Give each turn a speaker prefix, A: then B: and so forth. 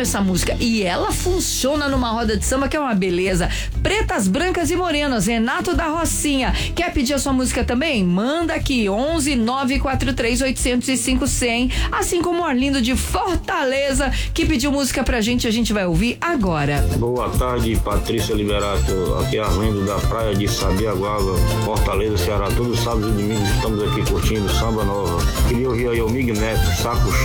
A: amo essa música. E ela funciona numa roda de samba que é uma beleza. Pretas, Brancas e Morenas, Renato da Rocinha. Quer pedir a sua música também? Manda aqui, 11 943 805 100. Assim como o Arlindo de Fortaleza, que pediu música pra gente, a gente vai ouvir agora.
B: Boa tarde, Patrícia Liberato. Aqui é Arlindo da praia de Sabiaguaba, Fortaleza, Ceará. Todos os sábados e domingos estamos aqui curtindo Samba Nova. Queria ouvir aí o Mig Neto, Saco